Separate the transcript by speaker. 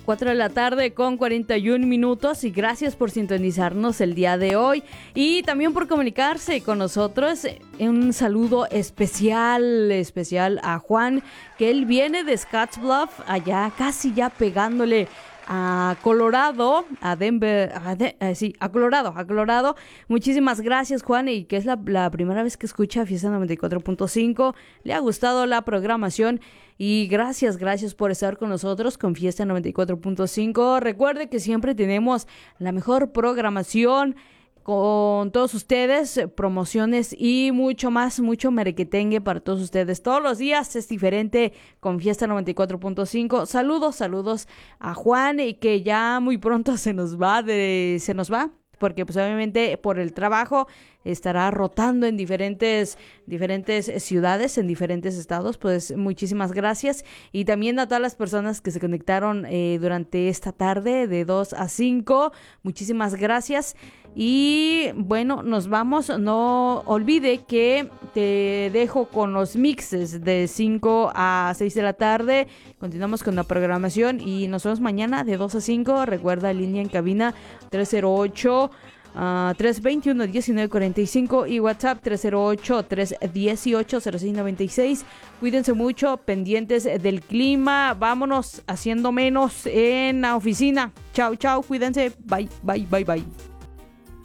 Speaker 1: 4 de la tarde con 41 minutos y gracias por sintonizarnos el día de hoy y también por comunicarse con nosotros. Un saludo especial a Juan, que él viene de Scottsbluff, allá casi ya pegándole a Colorado, a Denver, a Colorado. Muchísimas gracias, Juan, y que es la primera vez que escucha Fiesta 94.5. Le ha gustado la programación y gracias por estar con nosotros con Fiesta 94.5. Recuerde que siempre tenemos la mejor programación con todos ustedes, promociones y mucho más, mucho merequetengue para todos ustedes. Todos los días es diferente con Fiesta 94.5. Saludos a Juan, y que ya muy pronto se nos va, porque pues obviamente por el trabajo estará rotando en diferentes ciudades, en diferentes estados. Pues muchísimas gracias, y también a todas las personas que se conectaron durante esta tarde de 2 a 5, muchísimas gracias. Y bueno, nos vamos. No olvide que te dejo con los mixes de 5 a 6 de la tarde. Continuamos con la programación y nos vemos mañana de 2 a 5. Recuerda, línea en cabina 308 321-1945 y WhatsApp 308-318-0696. Cuídense mucho, pendientes del clima. Vámonos haciendo menos en la oficina. Chao, cuídense. Bye.